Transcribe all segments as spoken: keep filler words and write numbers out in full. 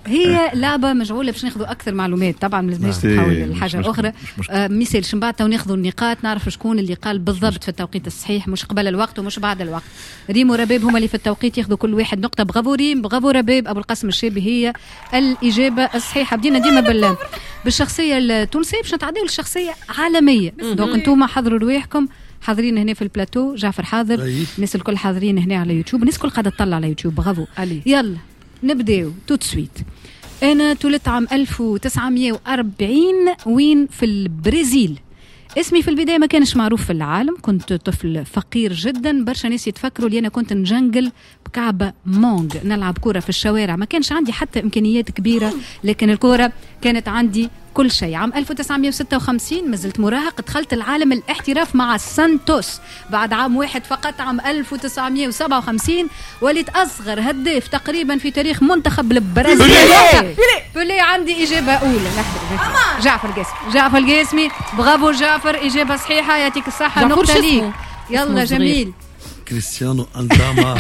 هي لعبه مجعوله باش ناخذوا اكثر معلومات. طبعا ما لازمش نتحول لحاجه اخرى. آه مثال شنبعت وناخذوا النقاط، نعرف شكون اللي قال بالضبط في التوقيت الصحيح، مش قبل الوقت ومش بعد الوقت. ريم ورباب هما اللي في التوقيت ياخذوا كل واحد نقطه. بغافو ريم، بغافو رباب. ابو القاسم الشابي هي الاجابه الصحيحه. بدينا ديما بال بالشخصيه التونسيه باش نتعداو للشخصيه عالميه. دونك انتم حضروا رواحكم، حاضرين هنا في البلاتو. جعفر حاضر، الناس الكل حاضرين هنا على يوتيوب، الناس الكل قاعده تطلع على يوتيوب. برافو. يلا نبداو تو سويت. انا تولدت عام ألف وتسعمية وأربعين وين في البرازيل. اسمي في البدايه ما كانش معروف في العالم، كنت طفل فقير جدا. برشا ناس يتفكروا لي انا كنت نجنجل بكعبه مونج، نلعب كوره في الشوارع. ما كانش عندي حتى امكانيات كبيره، لكن الكوره كانت عندي كل شيء. عام ألف وتسعمية وستة وخمسين مازلت مراهق، دخلت العالم الاحتراف مع سانتوس. بعد عام واحد فقط عام ألف وتسعمية وسبعة وخمسين وليت أصغر هداف تقريبا في تاريخ منتخب البرازيل. بلي. عندي إجابة أولى. لحظة. جعفر القاسمي. جعفر القاسمي. برافو جعفر، إجابة صحيحة، يعطيك الصحة. نقطة ليك. يلا جميل. كريستيانو أنداما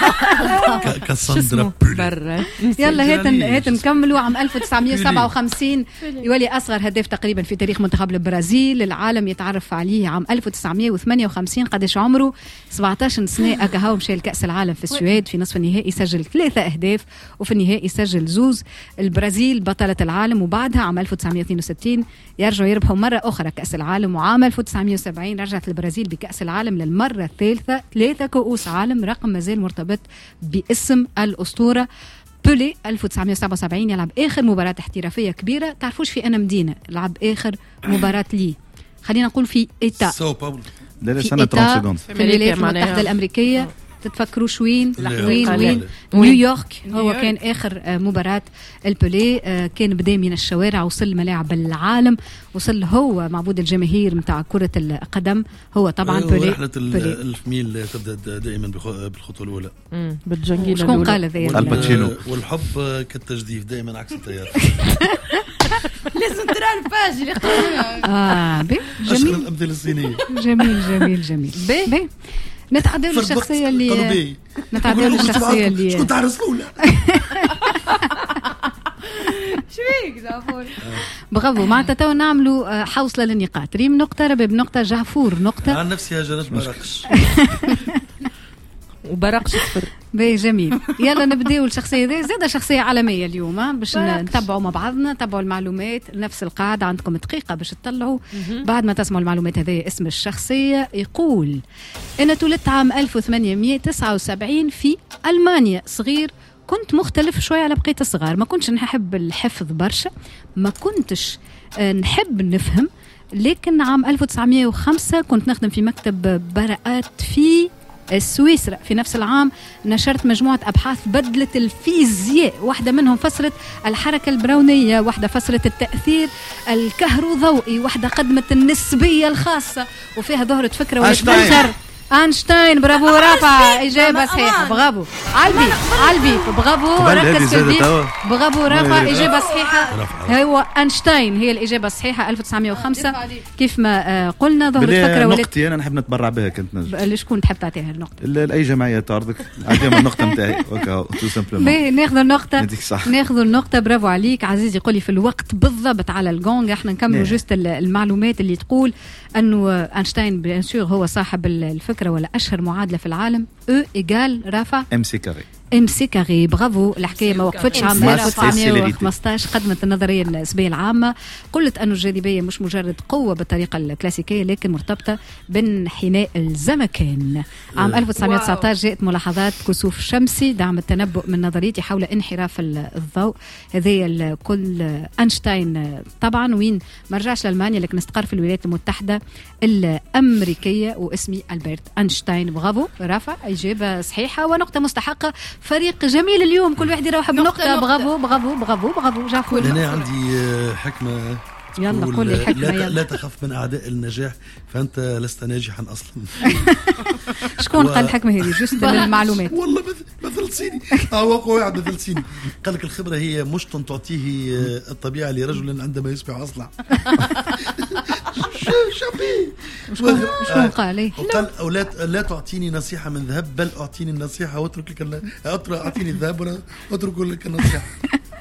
كاساندرا برا. يلا هات هات نكملوا. عام ألف وتسعمية وسبعة وخمسين يولي أصغر هداف تقريبا في تاريخ منتخب البرازيل. العالم يتعرف عليه عام ألف وتسعمية وثمانية وخمسين. قداش عمره؟ سبعطاش سنة. أكهو مشى لكأس العالم في السويد. في نصف النهائي سجل ثلاثة أهداف وفي النهائي سجل زوز. البرازيل بطلة العالم، وبعدها عام ألف وتسعمية واثنين وستين يرجعوا يربحوا مرة أخرى كأس العالم. وعام ألف وتسعمية وسبعين رجعت البرازيل بكأس العالم للمرة الثالثة. ثلاثة كؤوس عالم، رقم مازال مرتبط باسم الأسطورة بولي. ألف وتسعمية وسبعة وسبعين يلعب آخر مباراة احترافية كبيرة. تعرفوش في أنا مدينة لعب آخر مباراة لي، خلينا نقول في إيتا ساو باولو، في إيتا في الولايات المتحدة الأمريكية. تتفكروش وين وين وين نيويورك. هو كان آخر مباراة البولي. كان بدا من الشوارع، وصل ملاعب العالم، وصل هو معبود الجماهير متاع كرة القدم. هو طبعا بولي. رحلة الفميل تبدأ دائما بالخطوة الأولى بالجنجيل. شكون قال ذلك؟ الباتشينو. والحب كالتجديف دائما عكس التيار. لازم ترى الباج اللي اختارها. اه بي جميل. الأمثلة الصينية. جميل جميل جميل. بي نتعدل للشخصية اللي نتعدل للشخصية اللي شكون تعرس الأولى. شويك جعفر. برافو. معناتها تو نعملوا حوصلة للنقاط. ريم نقطة، رباب نقطة، جعفور نقطة. عن نفسي هجرت برقش وبرقش صفر. باهي جميل. يلا نبداو الشخصية ذي. زادة شخصية عالمية اليوم باش نتبعوا مع بعضنا. نتبعوا المعلومات نفس القاعدة. عندكم دقيقة باش تطلعوا بعد ما تسمعوا المعلومات هذه. اسم الشخصية يقول: أنا تولدت عام ألف وثمانمية وتسعة وسبعين في ألمانيا. صغير، كنت مختلف شوية على بقية الصغار. ما كنتش نحب الحفظ برشا، ما كنتش نحب نفهم. لكن عام ألف وتسعمية وخمسة كنت نخدم في مكتب براءات في سويسرا. في نفس العام نشرت مجموعة أبحاث بدلت الفيزياء. واحدة منهم فسرت الحركة البرونية، واحدة فسرت التأثير الكهروضوئي، واحدة قدمت النسبية الخاصة، وفيها ظهرت فكرة ويتنشر أينشتاين. برافو رافع، إجابة صحيحة. برافو علبي علبي. برافو ركز في البيت. برافو رافع، إجابة صحيحة. هو أينشتاين هي الإجابة الصحيحة. ألف وتسعمية وخمسة كيف ما قلنا. ظهرت فكرة ولت نقطتي أنا نحب نتبرع بها. كنت نجم لشكون تحب تعطيها النقطة؟ لأي جمعية تعرضك أعطيهم النقطة متاعي. باهي ناخذ النقطة. ناخذ النقطة. برافو عليك عزيزي. قولي في الوقت بالضبط على الجونج. احنا نكملوا جست المعلومات اللي تقول أنه أينشتاين بيان سور هو صاحب الفكرة ولا أشهر معادلة في العالم. او إيجال رافع ام سي كاري. ام سي كاري. برافو. الحكايه ما وقفتش. عام ألف وتسعمية وخمسطاش قدمت النظريه النسبيه العامه. قلت أن الجاذبيه مش مجرد قوه بالطريقه الكلاسيكيه، لكن مرتبطه بانحناء الزمكان. عام ألف وتسعمية وتسعطاش جاءت ملاحظات كسوف شمسي دعم التنبؤ من نظريتي حول انحراف الضوء. هذه الكل أينشتاين طبعا وين ما رجعش لألمانيا لكن استقر في الولايات المتحده الامريكيه واسمي ألبرت أينشتاين. برافو رافع، اجابه صحيحه ونقطه مستحقه. فريق جميل اليوم، كل واحد يروح بنقطة. برافو برافو برافو برافو جعفر. أنا عندي حكمة يلا قول لي الحكمة. لا, لا تخف من أعداء النجاح فأنت لست ناجحا أصلا. شكون قال الحكمة هذه؟ جست للمعلومات. والله مثل صيني. هو قواعد مثل صيني. قال لك الخبرة هي مشط تعطيه الطبيعة لرجل عندما يصبح أصلع. شابي. شكون قال ايه؟ قال لا لا تعطيني نصيحة من ذهب بل أعطيني النصيحة واترك لك أعطيني الذهب ولا أترك لك النصيحة.